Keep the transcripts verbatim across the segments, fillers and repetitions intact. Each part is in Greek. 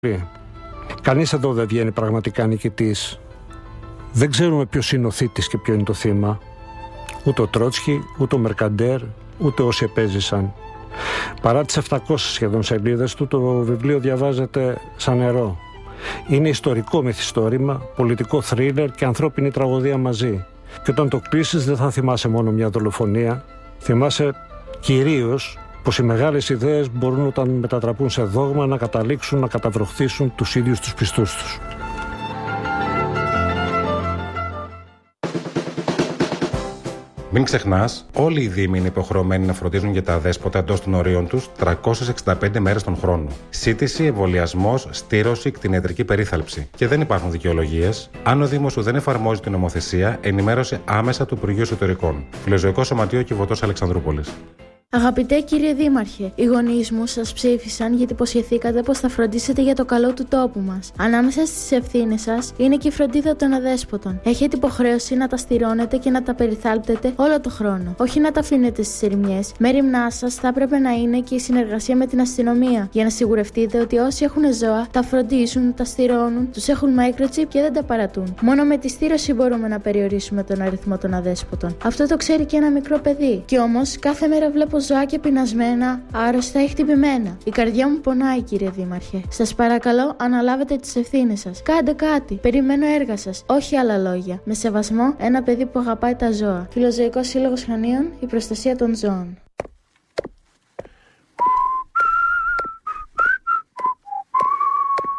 Κανείς εδώ δεν βγαίνει πραγματικά νικητής. Δεν ξέρουμε ποιος είναι ο θήτης και ποιο είναι το θύμα. Ούτε ο Τρότσκι, ούτε ο Μερκαντέρ, ούτε όσοι επέζησαν. Παρά τις επτακόσιες σχεδόν σελίδες του, το βιβλίο διαβάζεται σαν νερό. Είναι ιστορικό μυθιστόρημα, πολιτικό θρίλερ και ανθρώπινη τραγωδία μαζί. Και όταν το κλείσεις δεν θα θυμάσαι μόνο μια δολοφονία. Θυμάσαι κυρίως πως οι μεγάλες ιδέες μπορούν όταν μετατραπούν σε δόγμα να καταλήξουν να καταβροχθήσουν τους ίδιους τους πιστούς τους. Μην ξεχνάς, όλοι οι δήμοι είναι υποχρεωμένοι να φροντίζουν για τα αδέσποτα εντός των ορίων τους τριακόσιες εξήντα πέντε μέρες τον χρόνο. Σύτηση, εμβολιασμός, στήρωση, κτηνιατρική περίθαλψη. Και δεν υπάρχουν δικαιολογίες. Αν ο Δήμος σου δεν εφαρμόζει την νομοθεσία, ενημέρωσε άμεσα του Υπουργείου Εσωτερικών. Φιλοζωικό Σωματείο Κιβωτός Αλεξανδρούπολης. Αγαπητέ κύριε Δήμαρχε, οι γονείς μου σας ψήφισαν γιατί υποσχεθήκατε πως θα φροντίσετε για το καλό του τόπου μας. Ανάμεσα στις ευθύνες σας είναι και η φροντίδα των αδέσποτων. Έχετε υποχρέωση να τα στηρώνετε και να τα περιθάλπτετε όλο το χρόνο. Όχι να τα αφήνετε στις ερημιές. Μέριμνά σας θα έπρεπε να είναι και η συνεργασία με την αστυνομία. Για να σιγουρευτείτε ότι όσοι έχουν ζώα τα φροντίζουν, τα στηρώνουν, τους έχουν microchip και δεν τα παρατούν. Μόνο με τη στήρωση μπορούμε να περιορίσουμε τον αριθμό των αδέσποτων. Αυτό το ξέρει και ένα μικρό παιδί. Κι όμως κάθε μέρα βλέπω ζωάκια πεινασμένα, άρρωστα ή χτυπημένα. Η καρδιά μου πονάει, κύριε Δήμαρχε. Σας παρακαλώ, αναλάβετε τις ευθύνες σας. Κάντε κάτι. Περιμένω έργα σας. Όχι άλλα λόγια. Με σεβασμό, ένα παιδί που αγαπάει τα ζώα. Φιλοζωικός Σύλλογος Χανίων, η προστασία των ζώων.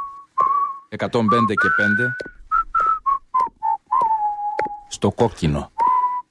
εκατόν πέντε και πέντε στο κόκκινο.